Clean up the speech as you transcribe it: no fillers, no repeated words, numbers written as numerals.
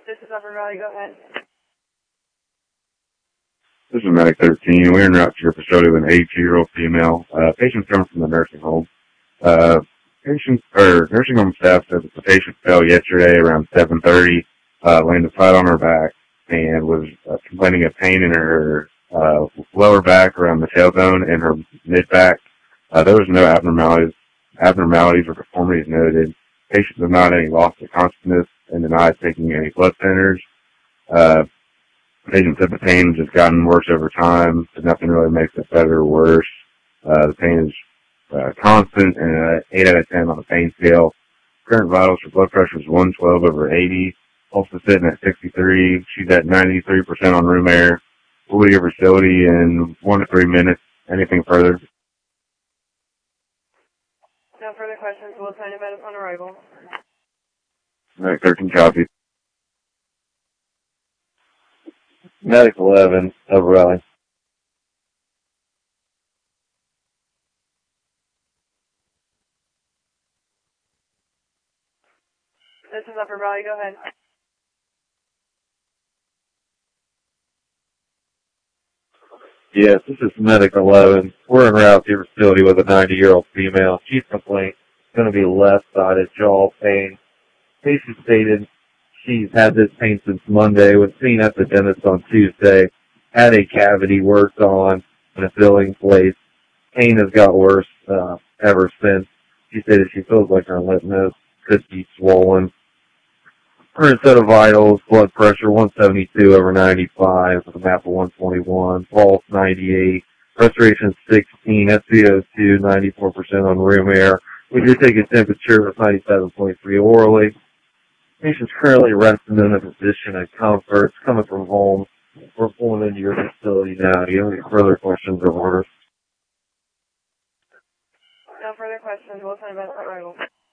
This is Upper Valley. Go ahead. This is Medic 13. We're en route to your facility with an 82-year-old female. Patient's coming from the nursing home. Nursing home staff said that the patient fell yesterday around 7:30, landed flat on her back, and was complaining of pain in her lower back around the tailbone and her mid-back. There was no abnormalities or deformities noted. Patient did not have any loss of consciousness and denied taking any blood thinners. Patient said the pain has just gotten worse over time, but nothing really makes it better or worse. The pain is constant and an 8 out of 10 on the pain scale. Current vitals for blood pressure is 112/80. Pulse is sitting at 63. She's at 93% on room air. We'll be at your facility in 1 to 3 minutes. Anything further? No further questions. We'll sign about upon arrival. Medic 13 copy. Medic 11, Upper Valley. This is Upper Valley. Go ahead. Yes, this is Medic 11. We're en route to your facility with a 90-year-old female. Chief complaint is going to be left-sided jaw pain. Patient stated she's had this pain since Monday, was seen at the dentist on Tuesday, had a cavity worked on and a filling placed. Pain has got worse ever since. She stated she feels like her lymph nodes could be swollen. Current set of vitals, blood pressure 172/95 with a map of 121, pulse 98, respiration 16, SpO2 94% on room air. We do take a temperature of 97.3 orally. Patient's currently resting in a position of comfort. It's coming from home. We're pulling into your facility now. Do you have any further questions or orders? No further questions. We'll sign about arrival.